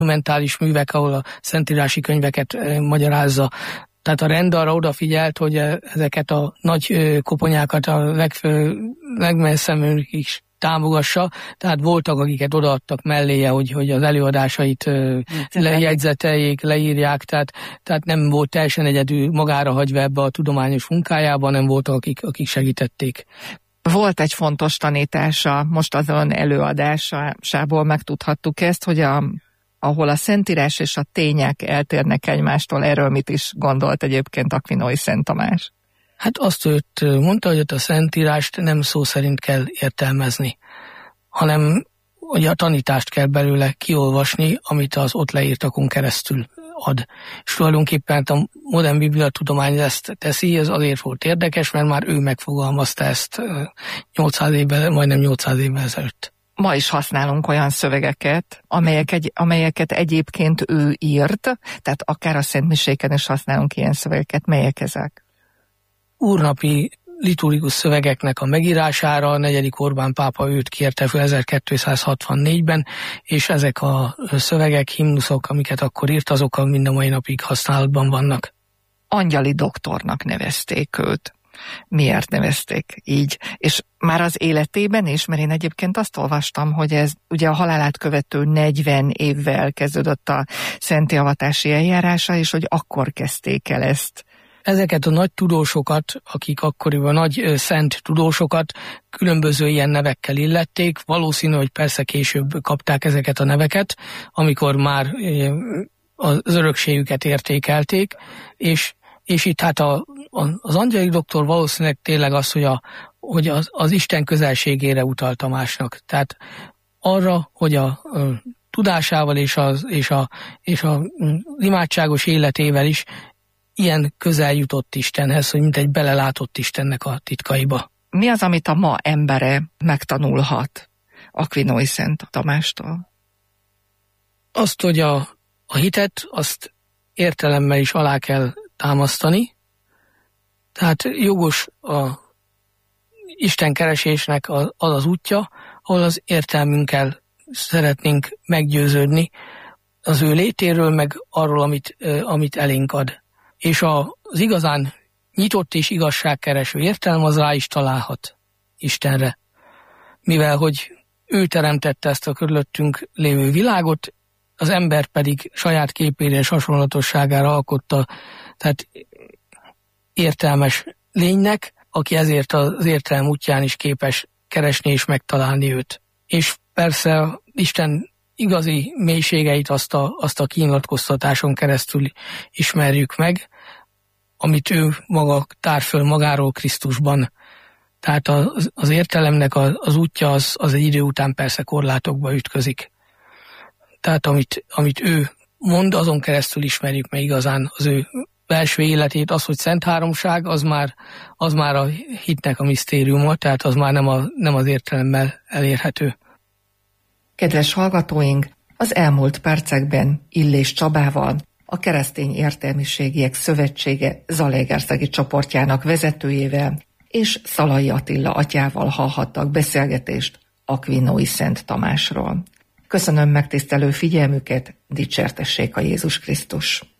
mentális művek, ahol a szentírási könyveket magyarázza. Tehát a rend arra odafigyelt, hogy ezeket a nagy koponyákat a legmesszebb is támogassa, tehát voltak, akiket odaadtak melléje, hogy az előadásait lejegyzeteljék, leírják, tehát nem volt teljesen egyedül magára hagyva ebbe a tudományos munkájában, nem voltak, akik segítették. Volt egy fontos tanítása, most azon előadásából megtudhattuk ezt, hogy ahol a Szentírás és a tények eltérnek egymástól, erről mit is gondolt egyébként Aquinói Szent Tamás? Hát azt mondta, hogy a Szentírást nem szó szerint kell értelmezni, hanem hogy a tanítást kell belőle kiolvasni, amit az ott leírtakon keresztül ad. És tulajdonképpen a modern bibliatudomány ezt teszi, ez azért volt érdekes, mert már ő megfogalmazta ezt 800 évvel, majdnem 800 évvel ezelőtt. Ma is használunk olyan szövegeket, amelyeket egyébként ő írt, tehát akár a szentmiséken is használunk ilyen szövegeket. Melyek ezek? Úrnapi liturgikus szövegeknek a megírására a 4. Orbán pápa őt kérte fel 1264-ben, és ezek a szövegek, himnuszok, amiket akkor írt, azok mind a mai napig használatban vannak. Angyali doktornak nevezték őt. Miért nevezték így? És már az életében is, mert én egyébként azt olvastam, hogy ez ugye a halálát követő 40 évvel kezdődött a szenti avatási eljárása, és hogy akkor kezdték el ezt. Ezeket a nagy tudósokat, akik akkoriban nagy szent tudósokat különböző ilyen nevekkel illették, valószínű, hogy persze később kapták ezeket a neveket, amikor már az örökségüket értékelték, és itt hát az angyali doktor valószínűleg tényleg az, hogy az Isten közelségére utal Tamásnak. Tehát arra, hogy a tudásával és a imádságos életével is ilyen közel jutott Istenhez, hogy mint egy belelátott Istennek a titkaiba. Mi az, amit a ma embere megtanulhat Aquinói Szent Tamástól? Azt, hogy a hitet, azt értelemmel is alá kell támasztani. Tehát jogos a Isten keresésnek az útja, ahol az értelmünkkel szeretnénk meggyőződni az ő létéről, meg arról, amit elénk ad. És az igazán nyitott és igazságkereső értelem az rá is találhat Istenre. Mivel, hogy ő teremtette ezt a körülöttünk lévő világot, az ember pedig saját képére és hasonlatosságára alkotta, tehát értelmes lénynek, aki ezért az értelem útján is képes keresni és megtalálni őt. És persze Isten igazi mélységeit azt a kinyilatkoztatáson keresztül ismerjük meg, amit ő maga tár föl magáról Krisztusban. Tehát az értelemnek az útja az egy idő után persze korlátokba ütközik. Tehát amit ő mond, azon keresztül ismerjük meg igazán az ő belső életét. Az, hogy Szent Háromság, az már a hitnek a misztériuma, tehát az már nem az értelemmel elérhető. Kedves hallgatóink, az elmúlt percekben Illés Csabával, a Keresztény Értelmiségiek Szövetsége zalaegerszegi csoportjának vezetőjével és Szalai Attila atyával hallhattak beszélgetést Aquinói Szent Tamásról. Köszönöm megtisztelő figyelmüket, dicsértessék a Jézus Krisztus!